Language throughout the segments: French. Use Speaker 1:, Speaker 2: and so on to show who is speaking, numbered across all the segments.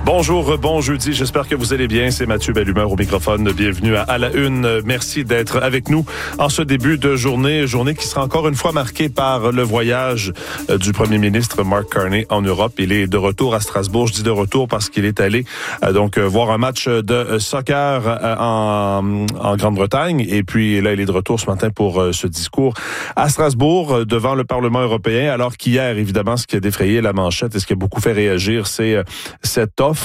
Speaker 1: Bonjour, bon jeudi, j'espère que vous allez bien. C'est Mathieu Bellumeur au microphone. Bienvenue à la une. Merci d'être avec nous en ce début de journée qui sera encore une fois marquée par le voyage du premier ministre Mark Carney en Europe. Il est de retour à Strasbourg. Je dis de retour parce qu'il est allé voir un match de soccer en Grande-Bretagne. Et puis là, il est de retour ce matin pour ce discours à Strasbourg devant le Parlement européen. Alors qu'hier, évidemment, ce qui a défrayé la manchette et ce qui a beaucoup fait réagir, c'est cette offre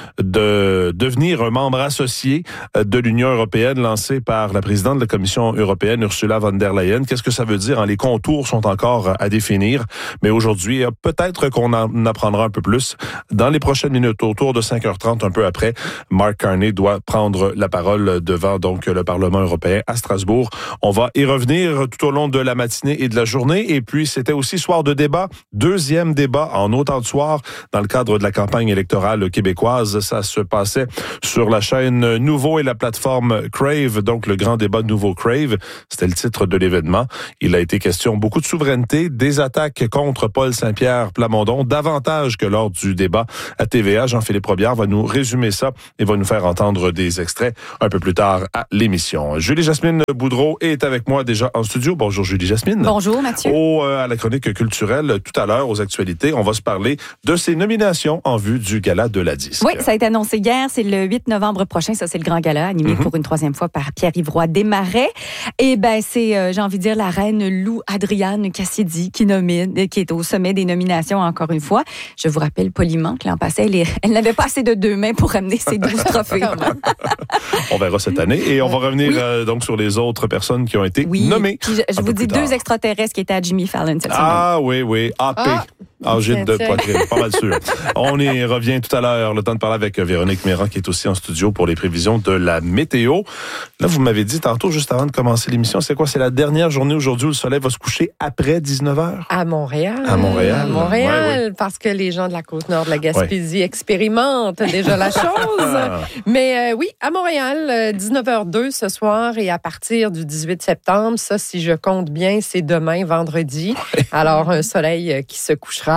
Speaker 1: de devenir un membre associé de l'Union européenne lancée par la présidente de la Commission européenne, Ursula von der Leyen. Qu'est-ce que ça veut dire? Les contours sont encore à définir, mais aujourd'hui, peut-être qu'on en apprendra un peu plus dans les prochaines minutes. Autour de 5h30, un peu après, Mark Carney doit prendre la parole devant donc le Parlement européen à Strasbourg. On va y revenir tout au long de la matinée et de la journée. Et puis, c'était aussi soir de débat, deuxième débat en autant de soir dans le cadre de la campagne électorale québécoise. Ça se passait sur la chaîne Nouveau et la plateforme Crave, donc le grand débat de Nouveau Crave. C'était le titre de l'événement. Il a été question beaucoup de souveraineté, des attaques contre Paul Saint-Pierre Plamondon, davantage que lors du débat à TVA. Jean-Philippe Robillard va nous résumer ça et va nous faire entendre des extraits un peu plus tard à l'émission. Julie-Jasmine Boudreau est avec moi déjà en studio. Bonjour Julie-Jasmine.
Speaker 2: Bonjour Mathieu.
Speaker 1: À la chronique culturelle, tout à l'heure, aux actualités, on va se parler de ses nominations en vue du gala de la disque.
Speaker 2: Oui, ça a été annoncé hier. C'est le 8 novembre prochain. Ça, c'est le grand gala animé pour une troisième fois par Pierre-Yves Roy Desmarais. Et c'est, j'ai envie de dire, la reine Lou Adriane Cassidy qui est au sommet des nominations encore une fois. Je vous rappelle poliment que l'an passé, elle n'avait pas assez de deux mains pour ramener ses 12 trophées.
Speaker 1: On verra cette année. Et on va revenir donc sur les autres personnes qui ont été nommées.
Speaker 2: Puis je vous dis deux extraterrestres qui étaient à Jimmy Fallon cette semaine.
Speaker 1: Ah oui. AP. Angine de poitrine, pas mal sûr. On y revient tout à l'heure. Le temps de parler avec Véronique Méran qui est aussi en studio pour les prévisions de la météo. Là, vous m'avez dit tantôt, juste avant de commencer l'émission, c'est quoi? C'est la dernière journée aujourd'hui où le soleil va se coucher après 19h?
Speaker 3: À Montréal.
Speaker 1: À Montréal.
Speaker 3: Ouais. Parce que les gens de la Côte-Nord de la Gaspésie expérimentent déjà la chose. Mais oui, à Montréal, 19h02 ce soir et à partir du 18 septembre, ça, si je compte bien, c'est demain, vendredi. Alors, un soleil qui se couchera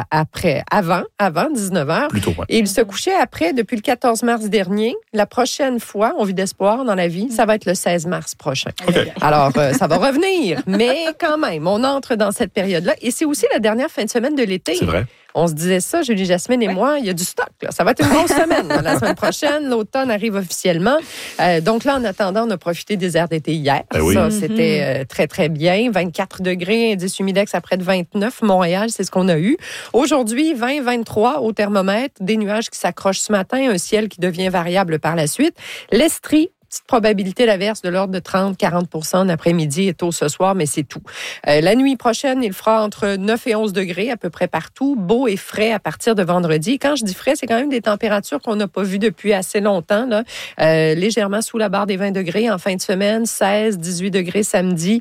Speaker 3: avant 19h.
Speaker 1: Plutôt, ouais.
Speaker 3: Et il se couchait après depuis le 14 mars dernier. La prochaine fois, on vit d'espoir dans la vie, ça va être le 16 mars prochain.
Speaker 1: Okay.
Speaker 3: Alors, ça va revenir. Mais quand même, on entre dans cette période-là. Et c'est aussi la dernière fin de semaine de l'été.
Speaker 1: C'est vrai.
Speaker 3: On se disait ça, Julie-Jasmine et moi, il y a du stock. Là. Ça va être une grosse semaine. La semaine prochaine, l'automne arrive officiellement. Donc là, en attendant, on a profité des airs d'été hier. Ça, c'était très, très bien. 24 degrés, indice humidex à près de 29. Montréal, c'est ce qu'on a eu. Aujourd'hui, 20-23 au thermomètre. Des nuages qui s'accrochent ce matin. Un ciel qui devient variable par la suite. L'Estrie, petite probabilité d'averse de l'ordre de 30-40% en après-midi et tôt ce soir, mais c'est tout. La nuit prochaine, il fera entre 9 et 11 degrés à peu près partout, beau et frais à partir de vendredi. Quand je dis frais, c'est quand même des températures qu'on n'a pas vues depuis assez longtemps, là. Légèrement sous la barre des 20 degrés en fin de semaine, 16-18 degrés samedi,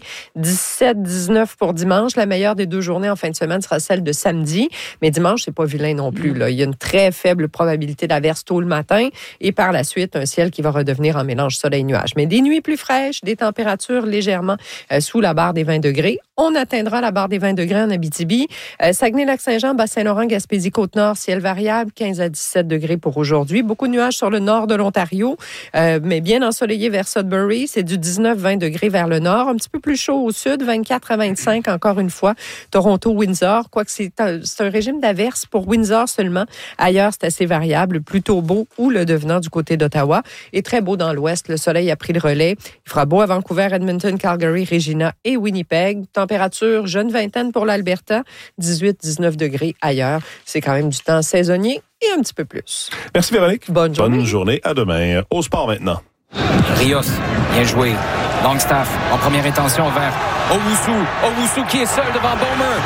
Speaker 3: 17-19 pour dimanche. La meilleure des deux journées en fin de semaine sera celle de samedi, mais dimanche, c'est pas vilain non plus, là. Il y a une très faible probabilité d'averse tôt le matin et par la suite, un ciel qui va redevenir en mélange soleil-nuage. Mais des nuits plus fraîches, des températures légèrement sous la barre des 20 degrés. On atteindra la barre des 20 degrés en Abitibi. Saguenay-Lac-Saint-Jean, Bas-Saint-Laurent, Gaspésie, Côte-Nord, ciel variable, 15 à 17 degrés pour aujourd'hui. Beaucoup de nuages sur le nord de l'Ontario, mais bien ensoleillé vers Sudbury. C'est du 19-20 degrés vers le nord. Un petit peu plus chaud au sud, 24 à 25 encore une fois. Toronto-Windsor, quoique c'est un régime d'averse pour Windsor seulement. Ailleurs, c'est assez variable, plutôt beau ou le devenant du côté d'Ottawa. Et très beau dans l'ouest. Le soleil a pris le relais. Il fera beau à Vancouver, Edmonton, Calgary, Regina et Winnipeg. Température jeune vingtaine pour l'Alberta, 18-19 degrés ailleurs. C'est quand même du temps saisonnier et un petit peu plus.
Speaker 1: Merci Véronique.
Speaker 3: Bonne journée.
Speaker 1: Bonne journée. À demain. Au sport maintenant.
Speaker 4: Rios, bien joué. Longstaff, en première intention vers Owusu. Owusu qui est seul devant Bowmer.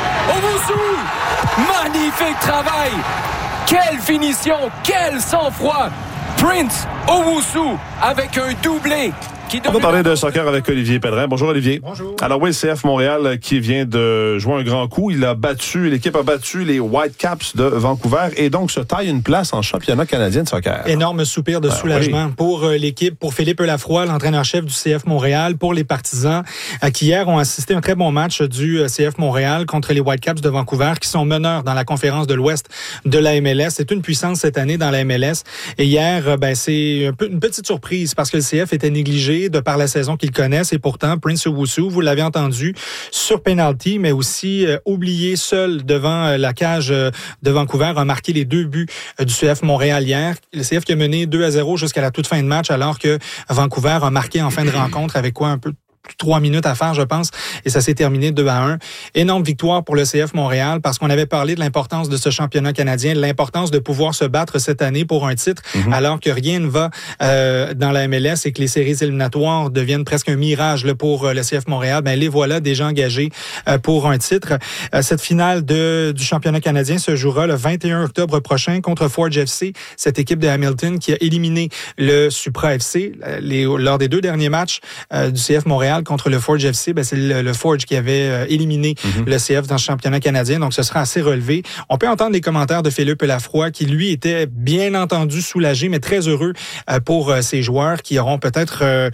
Speaker 4: Owusu! Magnifique travail! Quelle finition! Quel sang-froid! Prince Owusu avec un doublé. qui
Speaker 1: On va parler de soccer avec Olivier Pellerin. Bonjour Olivier.
Speaker 5: Bonjour.
Speaker 1: Alors oui, le CF Montréal qui vient de jouer un grand coup. L'équipe a battu les Whitecaps de Vancouver et donc se taille une place en championnat canadien de soccer.
Speaker 5: Énorme soupir de soulagement pour l'équipe, pour Philippe Lafroy, l'entraîneur-chef du CF Montréal, pour les partisans qui hier ont assisté à un très bon match du CF Montréal contre les Whitecaps de Vancouver qui sont meneurs dans la conférence de l'Ouest de la MLS. C'est une puissance cette année dans la MLS. Et hier, c'est une petite surprise parce que le CF était négligé de par la saison qu'ils connaissent et pourtant Prince Owusu, vous l'avez entendu, sur penalty, mais aussi oublié seul devant la cage de Vancouver, a marqué les 2 buts du CF Montréal hier. Le CF qui a mené 2-0 jusqu'à la toute fin de match alors que Vancouver a marqué en fin de rencontre avec un peu 3 minutes à faire, je pense, et ça s'est terminé 2-1. Énorme victoire pour le CF Montréal parce qu'on avait parlé de l'importance de ce championnat canadien, de l'importance de pouvoir se battre cette année pour un titre, alors que rien ne va dans la MLS et que les séries éliminatoires deviennent presque un mirage là, pour le CF Montréal. Les voilà déjà engagés pour un titre. Cette finale du championnat canadien se jouera le 21 octobre prochain contre Forge FC, cette équipe de Hamilton qui a éliminé le Supra FC lors des 2 derniers matchs du CF Montréal contre le Forge FC. C'est le Forge qui avait éliminé le CF dans le championnat canadien, donc ce sera assez relevé. On peut entendre les commentaires de Philippe Lafroy qui, lui, était bien entendu soulagé, mais très heureux pour ses joueurs qui auront peut-être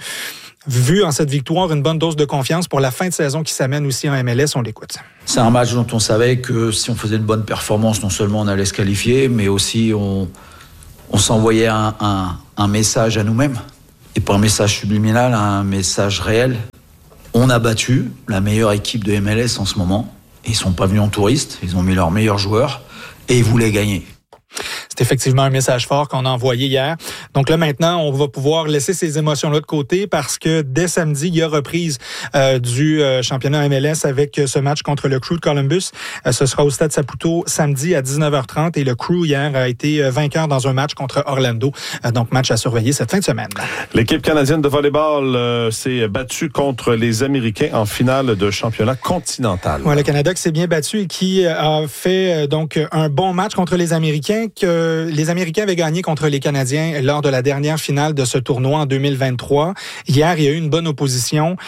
Speaker 5: vu en cette victoire une bonne dose de confiance pour la fin de saison qui s'amène aussi en MLS. On l'écoute.
Speaker 6: C'est un match dont on savait que si on faisait une bonne performance, non seulement on allait se qualifier, mais aussi on s'envoyait un message à nous-mêmes. Et pas un message subliminal, un message réel. On a battu la meilleure équipe de MLS en ce moment. Ils sont pas venus en touristes, ils ont mis leurs meilleurs joueurs et ils voulaient gagner.
Speaker 5: C'est effectivement un message fort qu'on a envoyé hier. Donc là, maintenant, on va pouvoir laisser ces émotions-là de côté parce que dès samedi, il y a reprise du championnat MLS avec ce match contre le Crew de Columbus. Ce sera au Stade Saputo samedi à 19h30 et le Crew hier a été vainqueur dans un match contre Orlando. Donc, match à surveiller cette fin de semaine.
Speaker 1: L'équipe canadienne de volleyball s'est battue contre les Américains en finale de championnat continental.
Speaker 5: Ouais, le Canada qui s'est bien battu et qui a fait donc un bon match contre les Américains que les Américains avaient gagné contre les Canadiens lors de la dernière finale de ce tournoi en 2023. Hier, il y a eu une bonne opposition.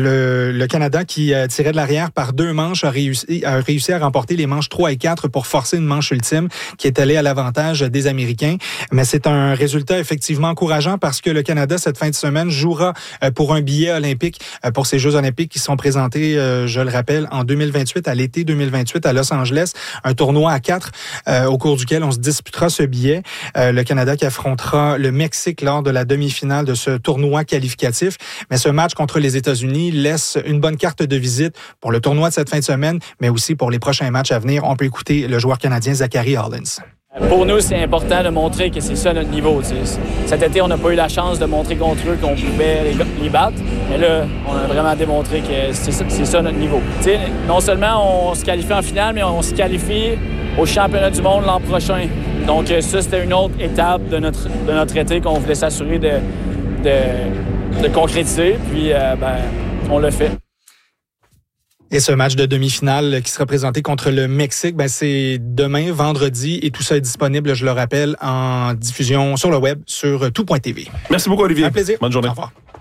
Speaker 5: Le Canada, qui tirait de l'arrière par 2 manches, a réussi à remporter les manches 3 et 4 pour forcer une manche ultime qui est allée à l'avantage des Américains. Mais c'est un résultat effectivement encourageant parce que le Canada, cette fin de semaine, jouera pour un billet olympique pour ces Jeux olympiques qui sont présentés, je le rappelle, en 2028, à l'été 2028 à Los Angeles. Un tournoi à 4 au cours duquel on se disputera ce billet. Le Canada qui affrontera le Mexique lors de la demi-finale de ce tournoi qualificatif. Mais ce match contre les États-Unis laisse une bonne carte de visite pour le tournoi de cette fin de semaine, mais aussi pour les prochains matchs à venir. On peut écouter le joueur canadien Zachary Hollins.
Speaker 7: Pour nous, c'est important de montrer que c'est ça notre niveau. Cet été, on n'a pas eu la chance de montrer contre eux qu'on pouvait les battre. Mais là, on a vraiment démontré que c'est ça notre niveau. T'sais, non seulement on se qualifie en finale, mais on se qualifie au championnat du monde l'an prochain. Donc ça, c'était une autre étape de notre été qu'on voulait s'assurer de concrétiser. Puis, on l'a fait.
Speaker 5: Et ce match de demi-finale qui sera présenté contre le Mexique, c'est demain, vendredi, et tout ça est disponible, je le rappelle, en diffusion sur le web, sur tout.tv.
Speaker 1: Merci beaucoup, Olivier.
Speaker 5: Un plaisir.
Speaker 1: Bonne journée.
Speaker 5: Au revoir.